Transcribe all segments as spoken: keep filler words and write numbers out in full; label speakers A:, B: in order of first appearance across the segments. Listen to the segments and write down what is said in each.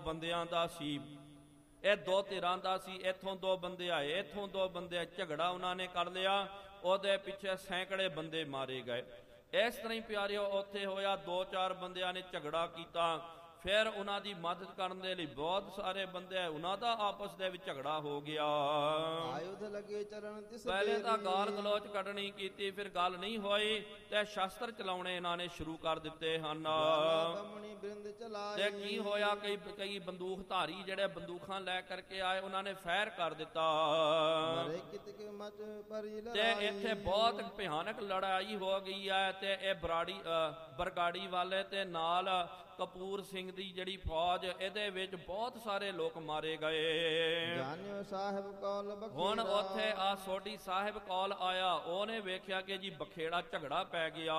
A: ਬੰਦਿਆਂ ਦਾ ਸੀ। ਇਹ ਦੋ ਧਿਰਾਂ ਦਾ ਸੀ। ਇੱਥੋਂ ਦੋ ਬੰਦੇ ਆਏ, ਇੱਥੋਂ ਦੋ ਬੰਦੇ ਆਏ, ਝਗੜਾ ਉਹਨਾਂ ਨੇ ਕਰ ਲਿਆ। ਉਹਦੇ ਪਿੱਛੇ ਸੈਂਕੜੇ ਬੰਦੇ ਮਾਰੇ ਗਏ। ਇਸ ਤਰ੍ਹਾਂ ਹੀ ਪਿਆਰਿਓ ਉੱਥੇ ਹੋਇਆ, ਦੋ ਚਾਰ ਬੰਦਿਆਂ ਨੇ ਝਗੜਾ ਕੀਤਾ। ਫਿਰ ਉਹਨਾਂ ਦੀ ਮਦਦ ਕਰਨ ਦੇ ਲਈ ਬਹੁਤ ਸਾਰੇ ਬੰਦੇ ਆਏ, ਉਹਨਾਂ ਦਾ ਆਪਸ ਦੇ ਵਿੱਚ ਝਗੜਾ ਹੋ ਗਿਆ।
B: ਆਯੁਧ ਲੱਗੇ ਚਰਨ ਤਿਸ
A: ਪਹਿਲੇ ਤਾਂ ਗਾਲ ਗਲੋਚ ਕੱਢਣੀ ਕੀਤੀ, ਫਿਰ ਗੱਲ ਨਹੀਂ ਹੋਈ ਤੇ ਸ਼ਸਤਰ ਚਲਾਉਣੇ ਇਹਨਾਂ ਨੇ ਸ਼ੁਰੂ ਕਰ ਦਿੱਤੇ ਹਨ। ਤੇ ਕੀ ਹੋਇਆ, ਕਈ ਕਈ ਬੰਦੂਕ ਧਾਰੀ ਜਿਹੜੇ ਬੰਦੂਕਾਂ ਲੈ ਕਰਕੇ ਆਏ, ਉਹਨਾਂ ਨੇ ਫਾਇਰ ਕਰ ਦਿੱਤਾ ਤੇ ਇੱਥੇ ਬਹੁਤ ਭਿਆਨਕ ਲੜਾਈ ਹੋ ਗਈ ਹੈ। ਤੇ ਇਹ ਬਰਾੜੀ ਬਰਗਾੜੀ ਵਾਲੇ ਤੇ ਨਾਲ ਕਪੂਰ ਸਿੰਘ ਦੀ ਜਿਹੜੀ ਫੌਜ, ਇਹਦੇ ਵਿੱਚ ਬਹੁਤ ਸਾਰੇ ਲੋਕ ਮਾਰੇ ਗਏ। ਹੁਣ ਉੱਥੇ ਆ ਸੋਢੀ ਸਾਹਿਬ ਕੋਲ ਆਇਆ, ਉਹਨੇ ਵੇਖਿਆ ਕਿ ਜੀ ਬਖੇੜਾ ਝਗੜਾ ਪੈ ਗਿਆ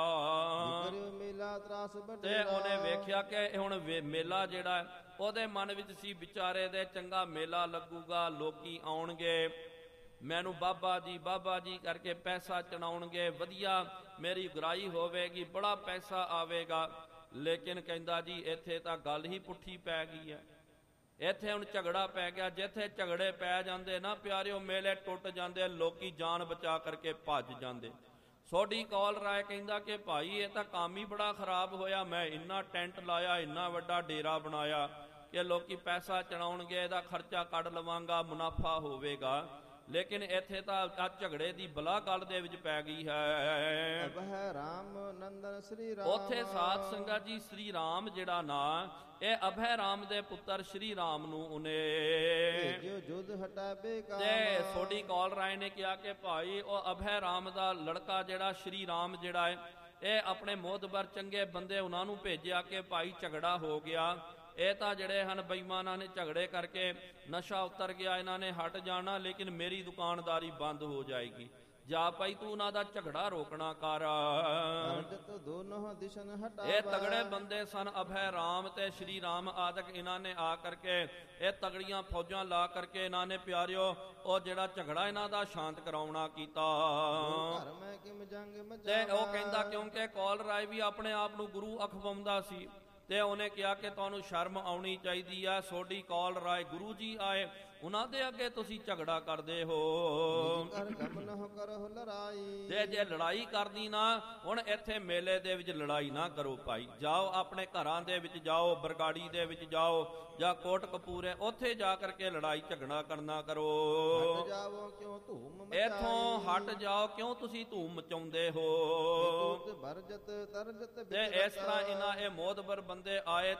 A: ਤੇ ਉਹਨੇ ਵੇਖਿਆ ਕਿ ਹੁਣ ਮੇਲਾ ਜਿਹੜਾ ਉਹਦੇ ਮਨ ਵਿੱਚ ਸੀ ਵਿਚਾਰੇ ਦੇ, ਚੰਗਾ ਮੇਲਾ ਲੱਗੂਗਾ, ਲੋਕੀ ਆਉਣਗੇ, ਮੈਨੂੰ ਬਾਬਾ ਜੀ ਬਾਬਾ ਜੀ ਕਰਕੇ ਪੈਸਾ ਚੜਾਉਣਗੇ, ਵਧੀਆ ਮੇਰੀ ਗੁਰਾਈ ਹੋਵੇਗੀ, ਬੜਾ ਪੈਸਾ ਆਵੇਗਾ। ਲੇਕਿਨ ਕਹਿੰਦਾ ਜੀ ਇੱਥੇ ਤਾਂ ਗੱਲ ਹੀ ਪੁੱਠੀ ਪੈ ਗਈ ਹੈ। ਇੱਥੇ ਹੁਣ ਝਗੜਾ ਪੈ ਗਿਆ। ਜਿੱਥੇ ਝਗੜੇ ਪੈ ਜਾਂਦੇ ਨਾ ਪਿਆਰਿਓ, ਮੇਲੇ ਟੁੱਟ ਜਾਂਦੇ, ਲੋਕੀ ਜਾਨ ਬਚਾ ਕਰਕੇ ਭੱਜ ਜਾਂਦੇ। ਸੋਢੀ ਕੌਲ ਰਾਏ ਕਹਿੰਦਾ ਕਿ ਭਾਈ ਇਹ ਤਾਂ ਕੰਮ ਹੀ ਬੜਾ ਖਰਾਬ ਹੋਇਆ। ਮੈਂ ਇੰਨਾ ਟੈਂਟ ਲਾਇਆ, ਇੰਨਾ ਵੱਡਾ ਡੇਰਾ ਬਣਾਇਆ ਕਿ ਲੋਕੀ ਪੈਸਾ ਚੜਾਉਣਗੇ, ਇਹਦਾ ਖਰਚਾ ਕੱਢ ਲਵਾਂਗਾ, ਮੁਨਾਫਾ ਹੋਵੇਗਾ। ਲੇਕਿਨ ਇੱਥੇ ਤਾਂ ਆ ਝਗੜੇ ਦੀ ਬਲਾ ਗੱਲ ਦੇ ਵਿੱਚ ਪੈ ਗਈ ਹੈ।
B: ਅਭੈ ਰਾਮ ਨੰਦਨ ਸ੍ਰੀ ਰਾਮ,
A: ਉੱਥੇ ਸਾਧ ਸੰਗਤ ਜੀ ਸ੍ਰੀ ਰਾਮ ਜਿਹੜਾ ਨਾਂ, ਇਹ ਅਭੈ ਰਾਮ ਦੇ ਪੁੱਤਰ ਸ੍ਰੀ ਰਾਮ ਨੂੰ ਉਹਨੇ
B: ਜੁਦ ਹਟਾਵੇ ਕਾਮ।
A: ਤੇ ਸੋਢੀ ਕੌਲ ਰਾਏ ਨੇ ਕਿਹਾ ਕਿ ਭਾਈ ਉਹ ਅਭੈ ਰਾਮ ਦਾ ਲੜਕਾ ਜਿਹੜਾ ਸ੍ਰੀ ਰਾਮ ਜਿਹੜਾ ਹੈ, ਇਹ ਆਪਣੇ ਮੋਹਤਬਰ ਚੰਗੇ ਬੰਦੇ ਉਹਨਾਂ ਨੂੰ ਭੇਜਿਆ ਕਿ ਭਾਈ ਝਗੜਾ ਹੋ ਗਿਆ, ਇਹ ਤਾਂ ਜਿਹੜੇ ਹਨ ਬੇਈਮਾਨਾਂ ਨੇ ਝਗੜੇ ਕਰਕੇ ਨਸ਼ਾ ਉਤਰ ਗਿਆ, ਇਹਨਾਂ ਨੇ ਹਟ ਜਾਣਾ, ਲੇਕਿਨ ਮੇਰੀ ਦੁਕਾਨਦਾਰੀ ਬੰਦ ਹੋ ਜਾਏਗੀ। ਜਾ ਭਾਈ ਤੂੰ ਉਹਨਾਂ ਦਾ ਝਗੜਾ ਰੋਕਣਾ ਕਰ। ਇਹ ਤਗੜੇ ਬੰਦੇ ਸਨ ਅਭੈ ਰਾਮ ਤੇ ਸ਼੍ਰੀ ਰਾਮ ਆਦਿਕ। ਇਹਨਾਂ ਨੇ ਆ ਕਰਕੇ ਇਹ ਤਗੜੀਆਂ ਫੌਜਾਂ ਲਾ ਕਰਕੇ ਇਹਨਾਂ ਨੇ ਪਿਆਰਿਓ ਉਹ ਜਿਹੜਾ ਝਗੜਾ ਇਹਨਾਂ ਦਾ ਸ਼ਾਂਤ ਕਰਾਉਣਾ ਕੀਤਾ। ਤੇ ਉਹ ਕਹਿੰਦਾ ਕਿਉਂਕਿ ਕੌਲ ਰਾਏ ਵੀ ਆਪਣੇ ਆਪ ਨੂੰ ਗੁਰੂ ਅਖਵਾਉਂਦਾ ਸੀ ਤੇ ਉਹਨੇ ਕਿਹਾ ਕਿ ਤੁਹਾਨੂੰ ਸ਼ਰਮ ਆਉਣੀ ਚਾਹੀਦੀ ਆ। ਸੋਢੀ ਕੌਲ ਰਾਏ ਗੁਰੂ ਜੀ ਆਏ, ਉਹਨਾਂ ਦੇ ਅੱਗੇ ਤੁਸੀਂ ਝਗੜਾ ਕਰਦੇ ਹੋ ਤੇ ਜੇ ਲੜਾਈ ਕਰਦੀ ਨਾ, ਹੁਣ ਇੱਥੇ ਮੇਲੇ ਦੇ ਵਿੱਚ ਲੜਾਈ ਨਾ ਕਰੋ ਭਾਈ। ਜਾਓ ਆਪਣੇ ਘਰਾਂ ਦੇ ਵਿੱਚ ਜਾਓ, ਬਰਗਾੜੀ ਦੇ ਵਿੱਚ ਜਾਓ ਜਾਂ ਕੋਟ ਕਪੂਰੇ, ਉੱਥੇ ਜਾ ਕਰਕੇ ਲੜਾਈ ਝਗੜਾ ਕਰਨਾ ਕਰੋ। ਇੱਥੋਂ ਹਟ ਜਾਓ, ਕਿਉਂ ਤੁਸੀਂ ਧੂਮ ਮਚਾਉਂਦੇ ਹੋ। ਤੇ ਇਸ ਤਰ੍ਹਾਂ ਇਹਨਾਂ ਇਹ ਮੋਹਤਬਰ ਬੰਦੇ ਆਏ